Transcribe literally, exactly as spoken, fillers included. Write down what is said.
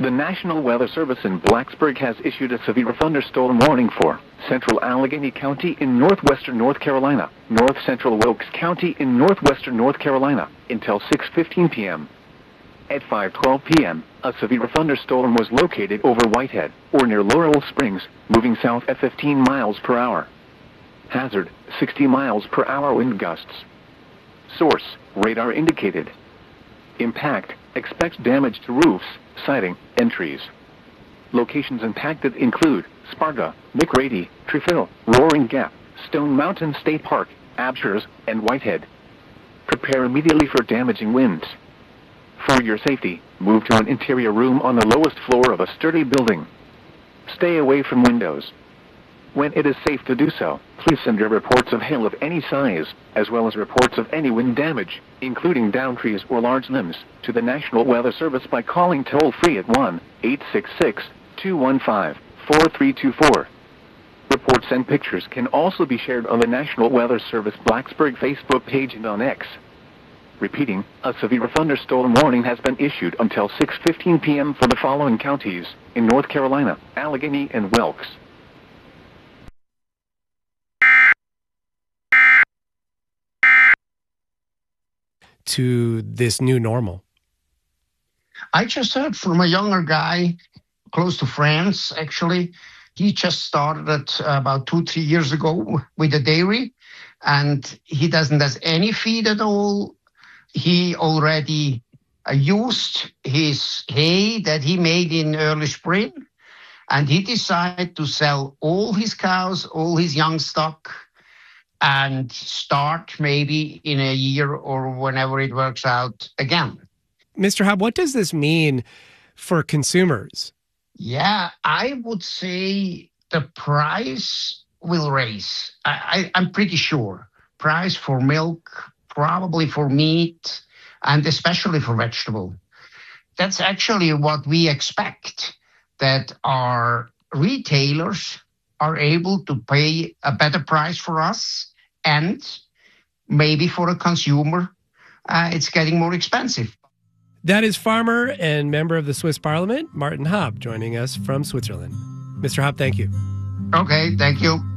The National Weather Service in Blacksburg has issued a severe thunderstorm warning for central Allegheny County in northwestern North Carolina, north central Wilkes County in northwestern North Carolina, until six fifteen p.m. At five twelve p.m., a severe thunderstorm was located over Whitehead, or near Laurel Springs, moving south at fifteen miles per hour. Hazard, sixty miles per hour wind gusts. Source, radar indicated. Impact, expect damage to roofs, siding, and trees. Locations impacted include Sparta, McRady, Treville, Roaring Gap, Stone Mountain State Park, Abshires, and Whitehead. Prepare immediately for damaging winds. For your safety, move to an interior room on the lowest floor of a sturdy building. Stay away from windows. When it is safe to do so, please send your reports of hail of any size, as well as reports of any wind damage, including downed trees or large limbs, to the National Weather Service by calling toll-free at one eight six six, two one five, four three two four. Reports and pictures can also be shared on the National Weather Service Blacksburg Facebook page and on X. Repeating, a severe thunderstorm warning has been issued until six fifteen p.m. for the following counties in North Carolina, Allegheny, and Wilkes. To this new normal? I just heard from a younger guy close to France, actually. He just started it about two, three years ago with a dairy, and he doesn't have any feed at all. He already uh, used his hay that he made in early spring, and he decided to sell all his cows, all his young stock, and start maybe in a year or whenever it works out again. Mister Hub, what does this mean for consumers? Yeah, I would say the price will raise. I, I, I'm pretty sure. Price for milk, probably for meat, and especially for vegetable. That's actually what we expect, that our retailers are able to pay a better price for us, and maybe for a consumer, uh, it's getting more expensive. That is farmer and member of the Swiss Parliament, Martin Hub, joining us from Switzerland. Mister Hub, thank you. Okay, thank you.